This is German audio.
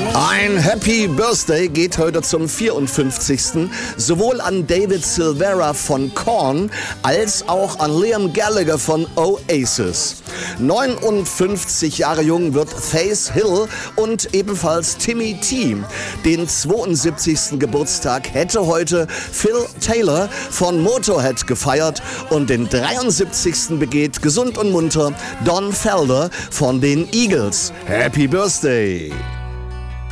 Ein Happy Birthday geht heute zum 54. sowohl an David Silvera von Korn als auch an Liam Gallagher von Oasis. 59 Jahre jung wird Faith Hill und ebenfalls Timmy T. Den 72. Geburtstag hätte heute Phil Taylor von Motorhead gefeiert und den 73. begeht gesund und munter Don Felder von den Eagles. Happy Birthday!